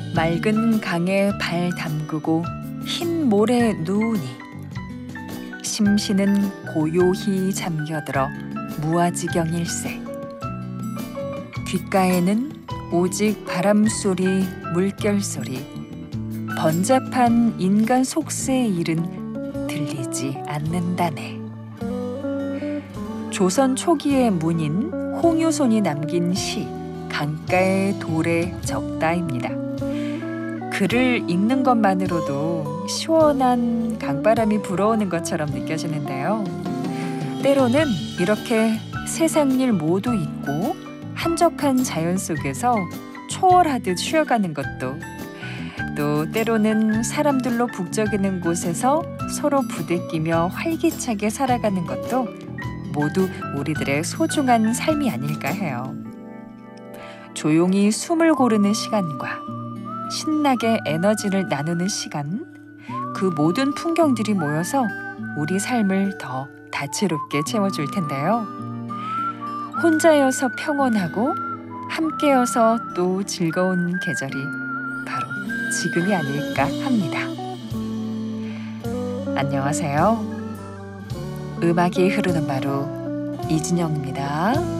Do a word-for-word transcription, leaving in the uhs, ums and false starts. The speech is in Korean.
맑은 강에 발 담그고 흰 모래 누우니 심신은 고요히 잠겨들어 무아지경일세. 귓가에는 오직 바람소리, 물결소리, 번잡한 인간 속세의 일은 들리지 않는다네. 조선 초기의 문인 홍유손이 남긴 시 강가의 돌의 적다입니다. 글을 읽는 것만으로도 시원한 강바람이 불어오는 것처럼 느껴지는데요. 때로는 이렇게 세상 일 모두 잊고 한적한 자연 속에서 초월하듯 쉬어가는 것도, 또 때로는 사람들로 북적이는 곳에서 서로 부대끼며 활기차게 살아가는 것도 모두 우리들의 소중한 삶이 아닐까 해요. 조용히 숨을 고르는 시간과 신나게 에너지를 나누는 시간, 그 모든 풍경들이 모여서 우리 삶을 더 다채롭게 채워줄 텐데요. 혼자여서 평온하고 함께여서 또 즐거운 계절이 바로 지금이 아닐까 합니다. 안녕하세요. 음악이 흐르는 마루 이진영입니다.